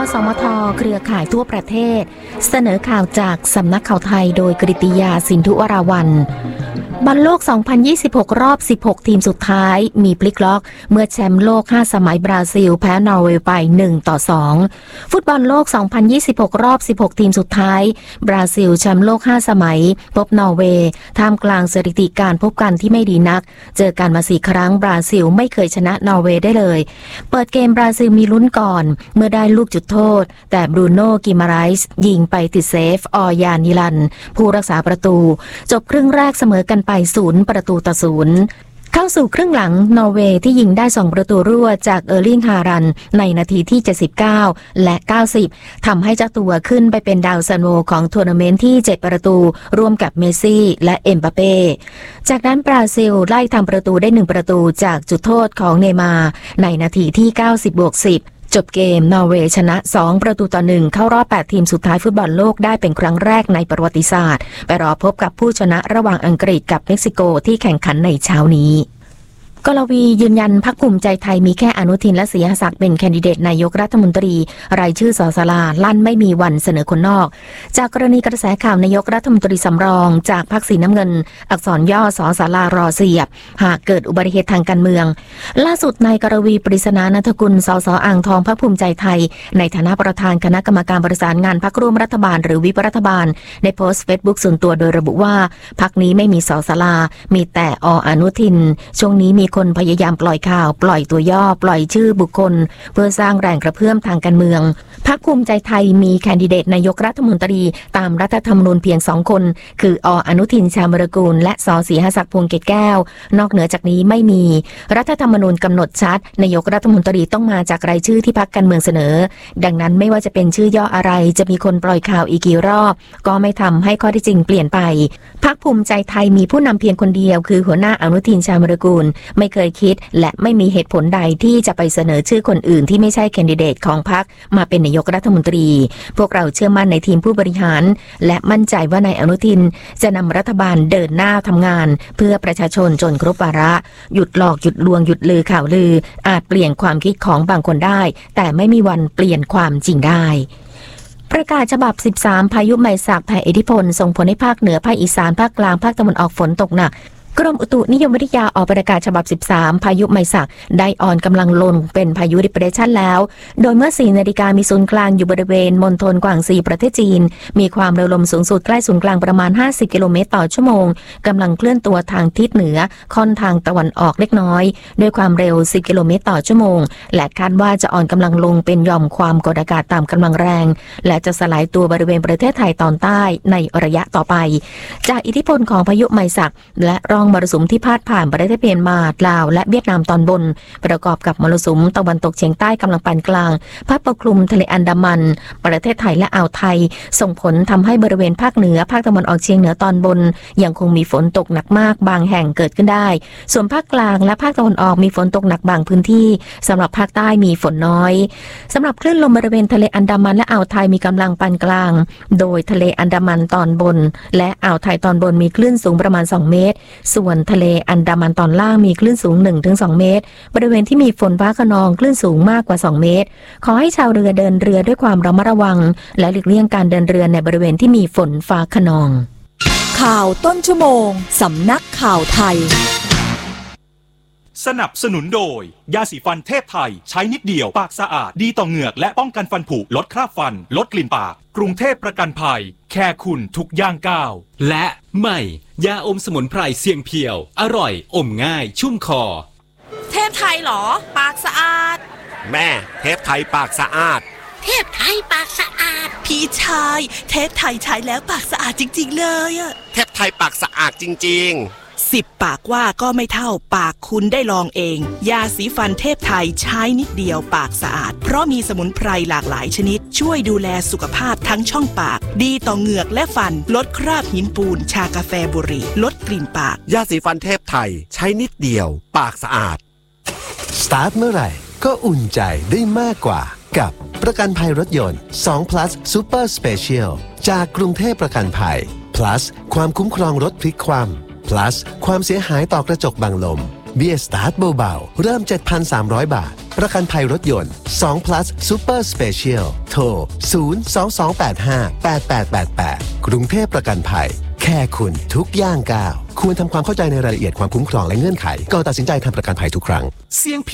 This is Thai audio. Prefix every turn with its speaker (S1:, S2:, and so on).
S1: สมทเครือข่ายทั่วประเทศเสนอข่าวจากสำนักข่าวไทยโดยกฤติยาสินธุวราวัลย์บอลโลก 2026 รอบ 16 ทีมสุดท้ายมีพลิกล็อกเมื่อแชมป์โลก 5 สมัยบราซิลแพ้นอร์เวย์ไป 1-2 ฟุตบอลโลก 2026 รอบ 16 ทีมสุดท้ายบราซิลแชมป์โลก 5 สมัยพบนอร์เวย์ท่ามกลางสถิติการพบกันที่ไม่ดีนักเจอกันมา 4 ครั้งบราซิลไม่เคยชนะนอร์เวย์ได้เลยเปิดเกมบราซิลมีลุ้นก่อนเมื่อได้ลูกจุดโทษแต่บรูโน่กิมาไรส์ยิงไปติดเซฟออยานิลันผู้รักษาประตูจบครึ่งแรกเสมอกันไป0-0เข้าสู่ครึ่งหลังนอร์เวย์ที่ยิงได้2ประตูรวดจากเออร์ลิงฮารันในนาทีที่79และ90ทำให้เจ้าตัวขึ้นไปเป็นดาวซันโวของทัวร์นาเมนต์ที่7ประตูร่วมกับเมสซี่และเอ็มบัปเป้จากนั้นบราซิลไล่ทำประตูได้1ประตูจากจุดโทษของเนย์มาร์ในนาทีที่90+10จบเกมนอร์เวย์ชนะ2-1เข้ารอบ8ทีมสุดท้ายฟุตบอลโลกได้เป็นครั้งแรกในประวัติศาสตร์ไปรอพบกับผู้ชนะระหว่างอังกฤษกับเม็กซิโกที่แข่งขันในเช้านี้กลวียืนยันพรรคภูมิใจไทยมีแค่อนุทินและศรีหศักดิ์เป็นแคนดิเดตนายกรัฐมนตรีรายชื่อสสลาลั่นไม่มีวันเสนอคนนอกจากกรณีกระแสข่าวนายกรัฐมนตรีสำรองจากพรรคสีน้ำเงินอักษรย่อสสลารอเสียบหากเกิดอุบัติเหตุทางการเมืองล่าสุดนายกรวีปริศนานันทกุลสสอ่างทองพรรคภูมิใจไทยในฐานะประธานคณะกรรมการประสานงานพรรคร่วมรัฐบาลหรือวิปรัฐบาลได้โพสต์เฟซบุ๊กส่วนตัวโดยระบุว่าพรรคนี้ไม่มีสสลามีแต่อนุทินช่วงนี้มีคนพยายามปล่อยข่าวปล่อยตัวย่อปล่อยชื่อบุคคลเพื่อสร้างแรงกระเพื่อมทางการเมืองพรรคภูมิใจไทยมีแคนดิเดตนายกรัฐมนตรีตามรัฐธรรมนูญเพียง2คนคืออนุทินชาญวิรากูลและสศรีหศักดิ์พวงเกตแก้วนอกเหนือจากนี้ไม่มีรัฐธรรมนูญกำหนดชัดนายกรัฐมนตรีต้องมาจากรายชื่อที่พรรคการเมืองเสนอดังนั้นไม่ว่าจะเป็นชื่อย่ออะไรจะมีคนปล่อยข่าวอีกกี่รอบก็ไม่ทำให้ข้อที่จริงเปลี่ยนไปพรรคภูมิใจไทยมีผู้นำเพียงคนเดียวคือหัวหน้าอนุทินชาญวิรากูลไม่เคยคิดและไม่มีเหตุผลใดที่จะไปเสนอชื่อคนอื่นที่ไม่ใช่แคนดิเดตของพรรคมาเป็นนายกรัฐมนตรีพวกเราเชื่อมั่นในทีมผู้บริหารและมั่นใจว่านายอนุทินจะนำรัฐบาลเดินหน้าทำงานเพื่อประชาชนจนครบวาระหยุดหลอกหยุดลวงหยุดลือข่าวลืออาจเปลี่ยนความคิดของบางคนได้แต่ไม่มีวันเปลี่ยนความจริงได้ประกาศฉบับ13พายุไมซากแผ่อิทธิพลส่งผลให้ภาคเหนือภาคอีสานภาคกลางภาคตะวันออกฝนตกหนักกรมอุตุนิยมวิทยาออกประกาศฉบับ13พายุไมซากได้อ่อนกำลังลงเป็นพายุ Depression แล้วโดยเมื่อ 4 นาฬิกามีศูนย์กลางอยู่บริเวณมณฑลกวางซีประเทศจีนมีความเร็วลมสูงสุดใกล้ศูนย์กลางประมาณ50กิโลเมตรต่อชั่วโมงกำลังเคลื่อนตัวทางทิศเหนือค่อนทางตะวันออกเล็กน้อยด้วยความเร็ว10กิโลเมตรต่อชั่วโมงและคาดว่าจะอ่อนกำลังลงเป็นหย่อมความกดอากาศต่ำกำลังแรงและจะสลายตัวบริเวณประเทศไทยตอนใต้ในระยะต่อไปจากอิทธิพลของพายุไมซากและร่องมรสุมที่พาดผ่านประเทศเมียนมาลาวและเวียดนามตอนบนประกอบกับมรสุมตะวันตกเฉียงใต้กำลังปานกลางพัดปกคลุมทะเลอันดามันประเทศไทยและอ่าวไทยส่งผลทำให้บริเวณภาคเหนือภาคตะวันออกเฉียงเหนือตอนบนยังคงมีฝนตกหนักมากบางแห่งเกิดขึ้นได้ส่วนภาคกลางและภาคตะวันออกมีฝนตกหนักบางพื้นที่สำหรับภาคใต้มีฝนน้อยสำหรับคลื่นลมบริเวณทะเลอันดามันและอ่าวไทยมีกำลังปานกลางโดยทะเลอันดามันตอนบนและอ่าวไทยตอนบนมีคลื่นสูงประมาณ2เมตรส่วนทะเลอันดามันตอนล่างมีคลื่นสูง 1-2 เมตรบริเวณที่มีฝนฟ้าคะนองคลื่นสูงมากกว่า2เมตรขอให้ชาวเรือเดินเรือด้วยความระมัดระวังและหลีกเลี่ยงการเดินเรือในบริเวณที่มีฝนฟ้าคะนอง
S2: ข่าวต้นชั่วโมงสำนักข่าวไทย
S3: สนับสนุนโดยยาสีฟันเทพไทยใช้นิดเดียวปากสะอาดดีต่อเหงือกและป้องกันฟันผุลดคราบฟันลดกลิ่นปากกรุงเทพประกันภัยแค่คุณทุกย่างก้าว
S4: และใหม่ยาอมสมุนไพรเสียงเพียวอร่อยอมง่ายชุ่มคอ
S5: เทพไทยเหรอปากสะอาด
S6: แม่เทพไทยปากสะอาด
S5: เทพไทยปากสะอาด
S7: พี่ชายเทพไทยใช้แล้วปากสะอาดจริงๆเลยอะ
S6: เทพไทยปากสะอาดจริงๆ
S7: 10 ปากว่าก็ไม่เท่าปากคุณได้ลองเองยาสีฟันเทพไทยใช้นิดเดียวปากสะอาดเพราะมีสมุนไพรหลากหลายชนิดช่วยดูแลสุขภาพทั้งช่องปากดีต่อเหงือกและฟันลดคราบหินปูนชากาแฟบุหรี่ลดกลิ่นปาก
S6: ยาสีฟันเทพไทยใช้นิดเดียวปากสะอาด
S8: สตาร์ทเมื่อไหร่ก็อุ่นใจได้มากกว่ากับประกันภัยรถยนต์2 plus Super Special จากกรุงเทพประกันภัย plus ความคุ้มครองรถพลิกคว่ำ plus ความเสียหายต่อกระจกบังลมเบี้ยสตาร์ทเบาๆเริ่ม 7,300 บาทประกันภัยรถยนต์2 plus super special โทร 022858888 กรุงเทพประกันภัยแค่คุณทุกย่างก้าวควรทำความเข้าใจในรายละเอียดความคุ้มครองและเงื่อนไขก่อนตัดสินใจทำประกันภัยทุกครั้ง